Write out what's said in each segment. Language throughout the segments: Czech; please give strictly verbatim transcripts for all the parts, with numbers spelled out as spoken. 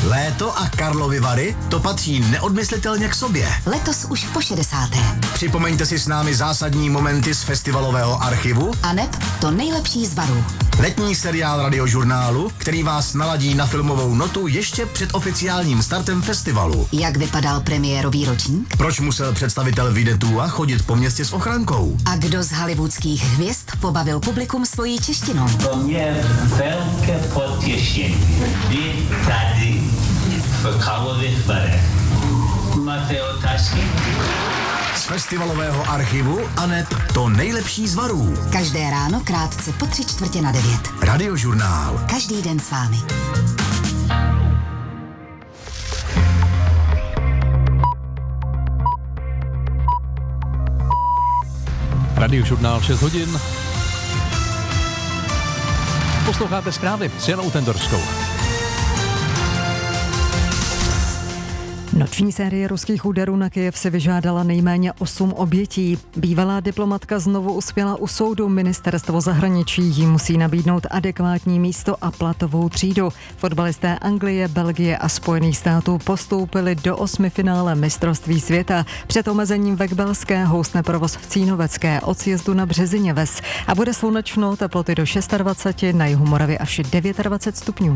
Léto a Karlovy Vary, to patří neodmyslitelně k sobě. Letos už po šedesáté. Připomeňte si s námi zásadní momenty z festivalového archivu a neb to nejlepší z varů. Letní seriál Radiožurnálu, který vás naladí na filmovou notu ještě před oficiálním startem festivalu. Jak vypadal premiérový ročník? Proč musel představitel Videtua chodit po městě s ochrankou? A kdo z hollywoodských hvězd pobavil publikum svojí češtinou? To mě velké potěšení. Vy tady v Karlových Varech. Máte otázky? Z festivalového archivu a neb to nejlepší z varů. Každé ráno krátce po tři čtvrtě na devět. Radiožurnál. Každý den s vámi. Radiožurnál šest hodin. Posloucháte zprávy s Janou Tendorskou. Noční série ruských úderů na Kyjev si vyžádala nejméně osm obětí. Bývalá diplomatka znovu uspěla u soudu. Ministerstvo zahraničí jí musí nabídnout adekvátní místo a platovou třídu. Fotbalisté Anglie, Belgie a Spojených států postoupili do osmifinále mistrovství světa. Před omezením Vekbelské houstne provoz v Cínovecké od sjezdu na Březiněves. A bude slunečno, teploty do dvacet šest, na jihu Moravy až dvacet devět stupňů.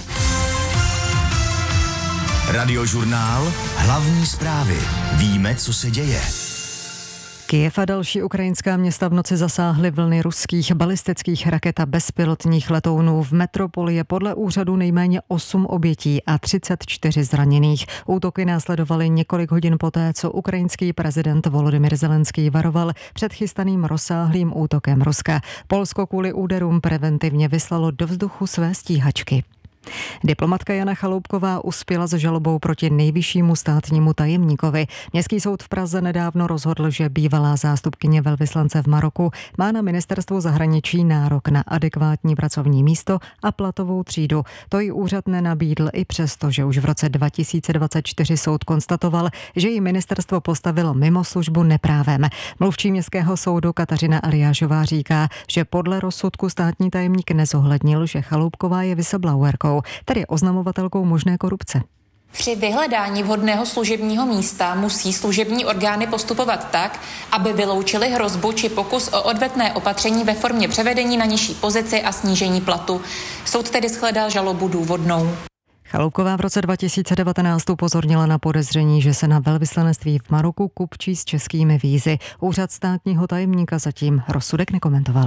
Radiožurnál. Hlavní zprávy. Víme, co se děje. Kyjev a další ukrajinská města v noci zasáhly vlny ruských balistických raket a bezpilotních letounů. V metropoli je podle úřadu nejméně osm obětí a třicet čtyři zraněných. Útoky následovaly několik hodin poté, co ukrajinský prezident Volodymyr Zelenský varoval před chystaným rozsáhlým útokem Ruska. Polsko kvůli úderům preventivně vyslalo do vzduchu své stíhačky. Diplomatka Jana Chaloupková uspěla s žalobou proti nejvyššímu státnímu tajemníkovi. Městský soud v Praze nedávno rozhodl, že bývalá zástupkyně velvyslance v Maroku má na ministerstvu zahraničí nárok na adekvátní pracovní místo a platovou třídu. To jí úřad nenabídl i přesto, že už v roce dva tisíce dvacet čtyři soud konstatoval, že jí ministerstvo postavilo mimo službu neprávem. Mluvčí městského soudu Kateřina Aliášová říká, že podle rozsudku státní tajemník nezohlednil, že Chaloupková je whistleblowerkou, tedy oznamovatelkou možné korupce. Při vyhledání vhodného služebního místa musí služební orgány postupovat tak, aby vyloučili hrozbu či pokus o odvetné opatření ve formě převedení na nižší pozici a snížení platu. Soud tedy shledal žalobu důvodnou. Chaloupková v roce dva tisíce devatenáct upozornila na podezření, že se na velvyslanectví v Maroku kupčí s českými vízy. Úřad státního tajemníka zatím rozsudek nekomentoval.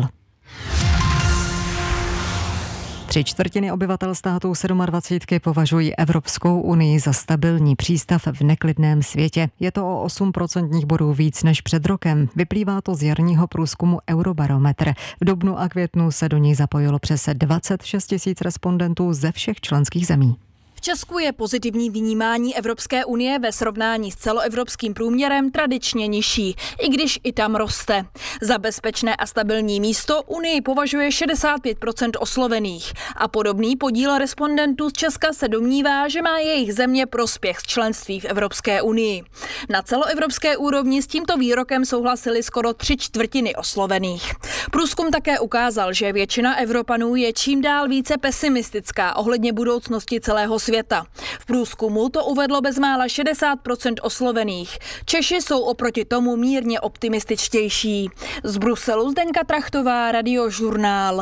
Tři čtvrtiny obyvatel států sedmadvacítky považují Evropskou unii za stabilní přístav v neklidném světě. Je to o osm procentních bodů víc než před rokem. Vyplývá to z jarního průzkumu Eurobarometr. V dubnu a květnu se do něj zapojilo přes dvacet šest tisíc respondentů ze všech členských zemí. V Česku je pozitivní vnímání Evropské unie ve srovnání s celoevropským průměrem tradičně nižší, i když i tam roste. Za bezpečné a stabilní místo Unii považuje šedesát pět procent oslovených a podobný podíl respondentů z Česka se domnívá, že má jejich země prospěch z členství v Evropské unii. Na celoevropské úrovni s tímto výrokem souhlasili skoro tři čtvrtiny oslovených. Průzkum také ukázal, že většina Evropanů je čím dál více pesimistická ohledně budoucnosti celého světa. V průzkumu to uvedlo bezmála šedesát procent oslovených. Češi jsou oproti tomu mírně optimističtější. Z Bruselu Zdeňka Trachtová, Radiožurnál.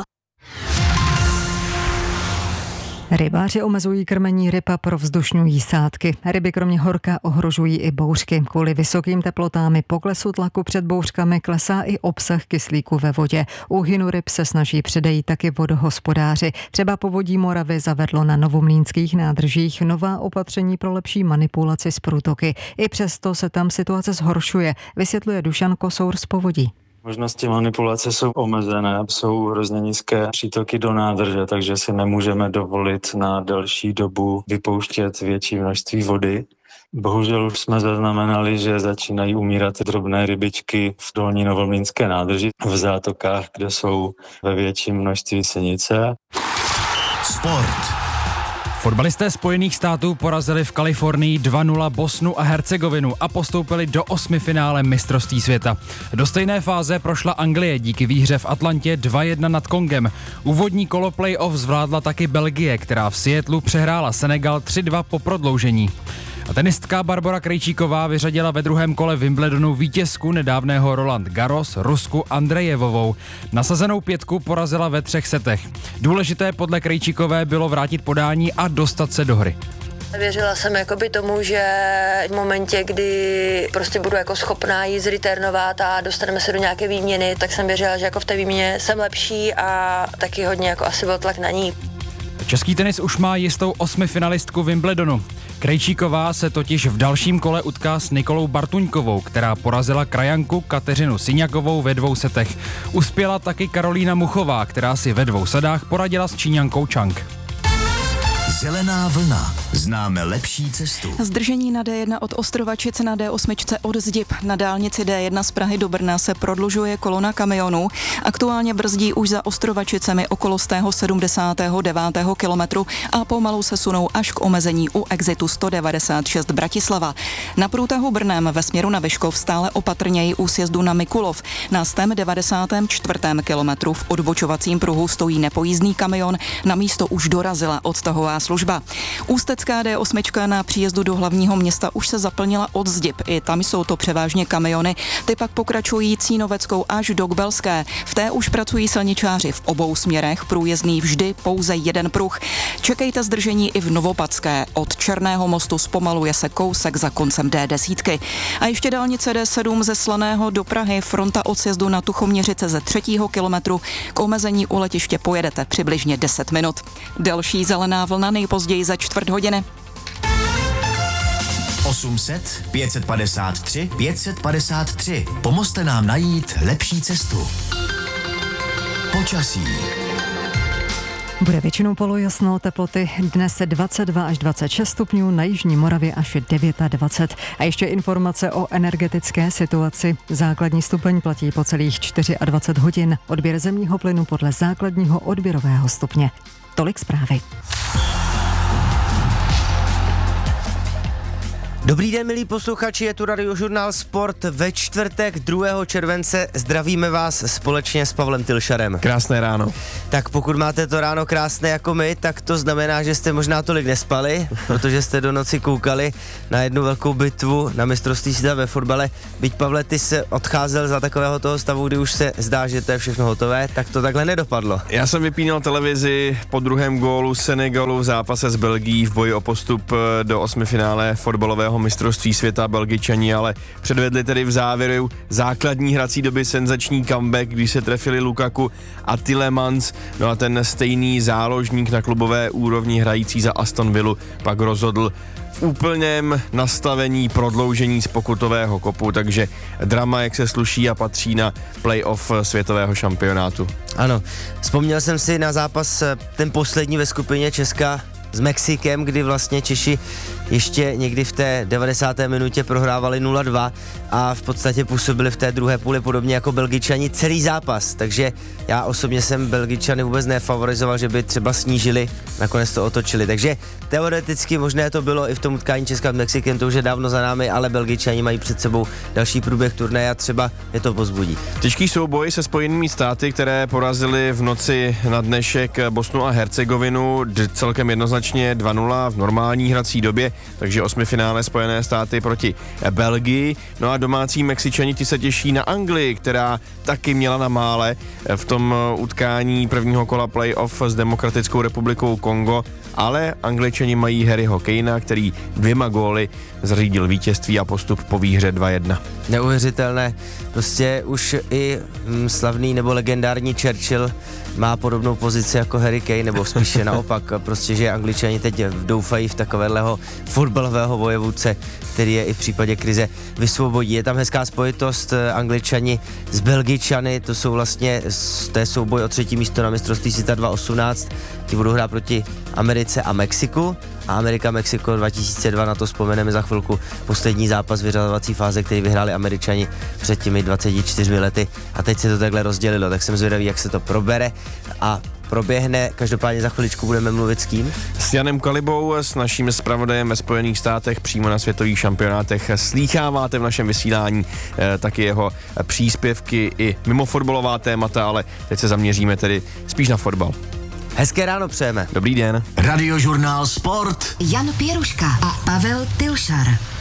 Rybáři omezují krmení ryb a provzdušňují sádky. Ryby kromě horka ohrožují i bouřky. Kvůli vysokým teplotám i poklesu tlaku před bouřkami klesá i obsah kyslíku ve vodě. Úhynu ryb se snaží předejít taky vodohospodáři. Třeba Povodí Moravy zavedlo na novomlýnských nádržích nová opatření pro lepší manipulaci s průtoky. I přesto se tam situace zhoršuje, vysvětluje Dušan Kosour z Povodí. Možnosti manipulace jsou omezené, jsou hrozně nízké přítoky do nádrže, takže si nemůžeme dovolit na delší dobu vypouštět větší množství vody. Bohužel už jsme zaznamenali, že začínají umírat drobné rybičky v dolní novomlýnské nádrži, v zátokách, kde jsou ve větším množství sinice. Sport. Fotbalisté Spojených států porazili v Kalifornii dva nula Bosnu a Hercegovinu a postoupili do osmifinále mistrovství světa. Do stejné fáze prošla Anglie díky výhře v Atlantě dva jedna nad Kongem. Úvodní kolo play-off zvládla taky Belgie, která v Seattlu přehrála Senegal tři dva po prodloužení. A tenistka Barbora Krejčíková vyřadila ve druhém kole Wimbledonu vítězku nedávného Roland Garros Rusku Andrejevovou. Nasazenou pětku porazila ve třech setech. Důležité podle Krejčíkové bylo vrátit podání a dostat se do hry. Věřila jsem jakoby tomu, že v momentě, kdy prostě budu jako schopná jí zreturnovat a dostaneme se do nějaké výměny, tak jsem věřila, že jako v té výměně jsem lepší a taky hodně jako asi byl tlak na ní. Český tenis už má jistou osmifinalistku Wimbledonu. Krejčíková se totiž v dalším kole utká s Nikolou Bartuňkovou, která porazila krajanku Kateřinu Syňakovou ve dvou setech. Uspěla taky Karolína Muchová, která si ve dvou sadách poradila s Číňankou Chang. Zelená vlna. Známe lepší cestu. Zdržení na D jedna od Ostrovačic na D osm od Zdyb. Na dálnici D jedna z Prahy do Brna se prodlužuje kolona kamionů. Aktuálně brzdí už za Ostrovačicemi okolo stého sedmdesátého devátého kilometru a pomalu se sunou až k omezení u exitu sto devadesát šest Bratislava. Na průtahu Brnem ve směru na Vyškov stále opatrněji u sjezdu na Mikulov. Na stém devadesátém čtvrtém kilometru v odbočovacím pruhu stojí nepojízdný kamion, na místo už dorazila odtahová služba. Ústecká D osm na příjezdu do hlavního města už se zaplnila od Zdyb. I tam jsou to převážně kamiony. Ty pak pokračují Cínoveckou až do Kbelské. V té už pracují silničáři v obou směrech, průjezdný vždy pouze jeden pruh. Čekejte zdržení i v Novopatské. Od Černého mostu zpomaluje se kousek za koncem D deset. A ještě dálnice D sedm ze Slaného do Prahy, fronta od sjezdu na Tuchoměřice ze třetího kilometru. K omezení u letiště pojedete přibližně deset minut. Delší zelená vlna nejpozději za čtvrt hodiny. osm set, pět set padesát tři, pět set padesát tři. Pomozte nám najít lepší cestu. Počasí. Bude většinou polojasno, teploty dnes dvacet dva až dvacet šest stupňů, na jižní Moravě až dvacet devět. A ještě informace o energetické situaci. Základní stupeň platí po celých dvacet čtyři hodin. Odběr zemního plynu podle základního odběrového stupně. Tolik zprávy. Dobrý den, milí posluchači, je tu Radiožurnál Sport ve čtvrtek druhého července. Zdravíme vás společně s Pavlem Tilšarem. Krásné ráno. Tak pokud máte to ráno krásné jako my, tak to znamená, že jste možná tolik nespali, protože jste do noci koukali na jednu velkou bitvu na mistrovství světa ve fotbale. Byť, Pavle, ty se odcházel za takového toho stavu, kdy už se zdá, že to je všechno hotové, tak to takhle nedopadlo. Já jsem vypínal televizi po druhém gólu Senegalu v zápase s Belgií v boji o postup do osmifinále fotbalového mistrovství světa. Belgičani ale předvedli tedy v závěru základní hrací doby senzační comeback, když se trefili Lukaku a Tielemans, no a ten stejný záložník na klubové úrovni hrající za Aston Villu pak rozhodl v úplném nastavení prodloužení z pokutového kopu, takže drama, jak se sluší a patří na playoff světového šampionátu. Ano, vzpomněl jsem si na zápas ten poslední ve skupině Česka s Mexikem, kdy vlastně Češi ještě někdy v té devadesáté minutě prohrávali nula dva a v podstatě působili v té druhé půli podobně jako Belgičani celý zápas, takže já osobně jsem Belgičany vůbec nefavorizoval, že by třeba snížili, nakonec to otočili, takže teoreticky možné to bylo i v tom utkání Česka s Mexikem, to už je dávno za námi, ale Belgičani mají před sebou další průběh turnaje a třeba je to pozbudí. Těžký souboj se Spojenými státy, které porazili v noci na dnešek Bosnu a Hercegovinu d- celkem jednoznačně dva nula v normální hrací době, takže osmifinále Spojené státy proti Belgii. No a domácí Mexičani ti se těší na Anglii, která taky měla na mále v tom utkání prvního kola playoff s Demokratickou republikou Kongo, ale Angličani mají Harryho Kanea, který dvěma góly zařídil vítězství a postup po výhře dva jedna. Neuvěřitelné, prostě už i hm, slavný nebo legendární Churchill má podobnou pozici jako Harry Kane, nebo spíše naopak, prostě, že Angličani teď doufají v takového fotbalového vojevůdce, který je i v případě krize vysvobodí. Je tam hezká spojitost Angličani s Belgičany, to jsou vlastně, to je souboj o třetí místo na mistrovství světa dva tisíce osmnáct, ti budou hrát proti Americe a Mexiku a Amerika-Mexiko dva tisíce dva, na to vzpomeneme za chvilku, poslední zápas vyřazovací fáze, který vyhráli Američani před těmi dvaceti čtyřmi lety a teď se to takhle rozdělilo, tak jsem zvědavý, jak se to probere a proběhne. Každopádně za chviličku budeme mluvit s kým? S Janem Kalibou, s naším zpravodajem ve Spojených státech, přímo na světových šampionátech. Slýcháváte v našem vysílání eh, taky jeho příspěvky i mimo fotbalová témata, ale teď se zaměříme tedy spíš na fotbal. Hezké ráno přejeme. Dobrý den. Radiožurnál Sport. Jan Pěruška a Pavel Tilšar.